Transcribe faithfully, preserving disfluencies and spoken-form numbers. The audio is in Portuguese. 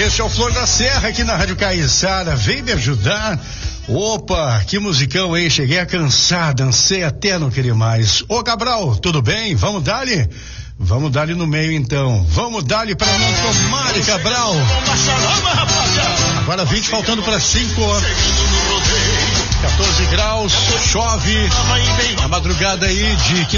Este é o Flor da Serra aqui na Rádio Caiçara. Vem me ajudar. Opa, que musicão, hein? Cheguei a cansar, dancei até não querer mais. Ô Cabral, tudo bem? Vamos dar-lhe? Vamos dar-lhe no meio então. Vamos dar-lhe pra não tomar, Cabral. Agora vinte faltando para cinco. quatorze graus, chove. A madrugada aí de